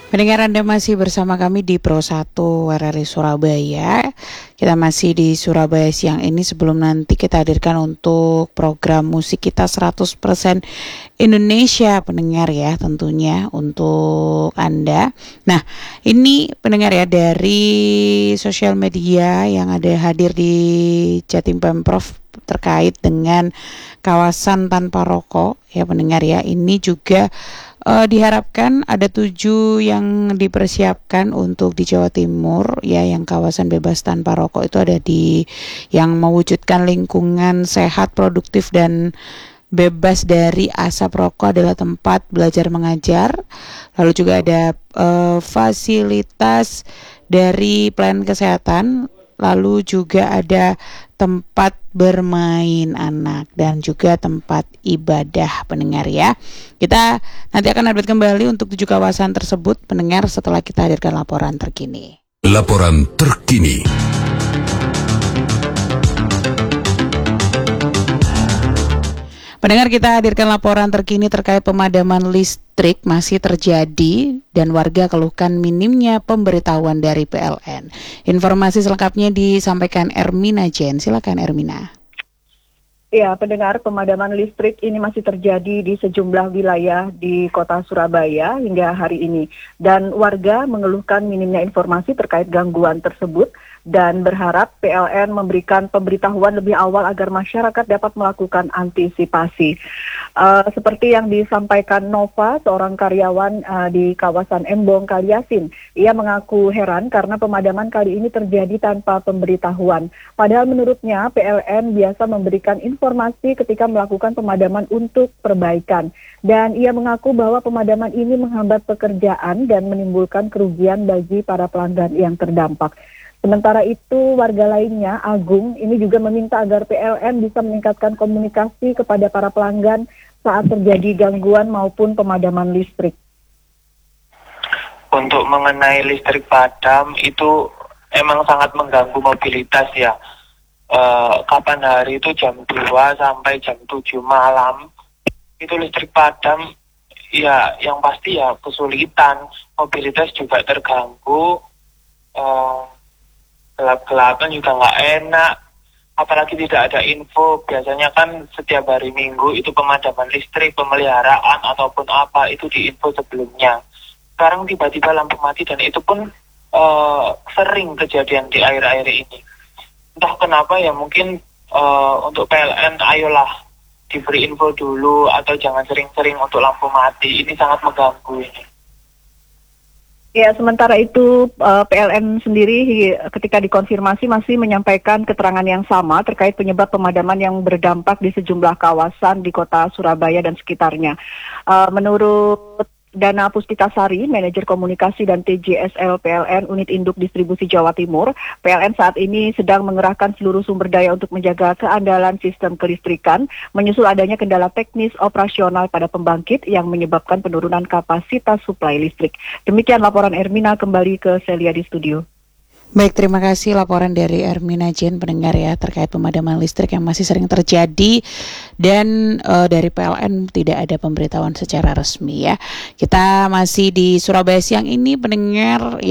Pendengar, Anda masih bersama kami di Pro 1 RRI Surabaya. Kita masih di Surabaya siang ini sebelum nanti kita hadirkan untuk program musik kita 100% Indonesia, pendengar ya, tentunya untuk Anda. Nah, ini pendengar ya, dari sosial media yang ada hadir di Jatim Pemprov terkait dengan kawasan tanpa rokok ya pendengar ya, ini juga diharapkan ada 7 yang dipersiapkan untuk di Jawa Timur ya, yang kawasan bebas tanpa rokok itu ada di yang mewujudkan lingkungan sehat, produktif dan bebas dari asap rokok adalah tempat belajar mengajar. Lalu juga ada fasilitas dari plan kesehatan. Lalu juga ada tempat bermain anak dan juga tempat ibadah, pendengar ya. Kita nanti akan update kembali untuk 7 kawasan tersebut, pendengar, setelah kita hadirkan laporan terkini. Laporan terkini. Pendengar, kita hadirkan laporan terkini terkait pemadaman listrik masih terjadi dan warga keluhkan minimnya pemberitahuan dari PLN. Informasi selengkapnya disampaikan Ermina Jen. Silakan Ermina. Ya, pendengar, pemadaman listrik ini masih terjadi di sejumlah wilayah di kota Surabaya hingga hari ini. Dan warga mengeluhkan minimnya informasi terkait gangguan tersebut dan berharap PLN memberikan pemberitahuan lebih awal agar masyarakat dapat melakukan antisipasi. Seperti yang disampaikan Nova, seorang karyawan di kawasan Embong Kaliasin. Ia mengaku heran karena pemadaman kali ini terjadi tanpa pemberitahuan. Padahal menurutnya PLN biasa memberikan informasi ketika melakukan pemadaman untuk perbaikan. Dan ia mengaku bahwa pemadaman ini menghambat pekerjaan dan menimbulkan kerugian bagi para pelanggan yang terdampak. Sementara itu, warga lainnya, Agung, ini juga meminta agar PLN bisa meningkatkan komunikasi kepada para pelanggan saat terjadi gangguan maupun pemadaman listrik. Untuk mengenai listrik padam itu emang sangat mengganggu mobilitas ya. Kapan hari itu jam 2 sampai jam 7 malam itu listrik padam, ya yang pasti ya kesulitan, mobilitas juga terganggu, gelap-gelapan juga nggak enak, apalagi tidak ada info. Biasanya kan setiap hari Minggu itu pemadaman listrik, pemeliharaan ataupun apa itu diinfo sebelumnya. Sekarang tiba-tiba lampu mati dan itu pun sering kejadian di akhir-akhir ini. Entah kenapa ya, mungkin untuk PLN ayolah diberi info dulu atau jangan sering-sering untuk lampu mati. Ini sangat mengganggu ini. Ya, sementara itu PLN sendiri ketika dikonfirmasi masih menyampaikan keterangan yang sama terkait penyebab pemadaman yang berdampak di sejumlah kawasan di kota Surabaya dan sekitarnya. Menurut Dana Puspitasari, Manajer Komunikasi dan TJSL PLN Unit Induk Distribusi Jawa Timur, PLN saat ini sedang mengerahkan seluruh sumber daya untuk menjaga keandalan sistem kelistrikan, menyusul adanya kendala teknis operasional pada pembangkit yang menyebabkan penurunan kapasitas suplai listrik. Demikian laporan Ermina, kembali ke Celia di studio. Baik, terima kasih laporan dari Ermina Jen, pendengar ya, terkait pemadaman listrik yang masih sering terjadi dan dari PLN tidak ada pemberitahuan secara resmi ya. Kita masih di Surabaya siang ini, pendengar.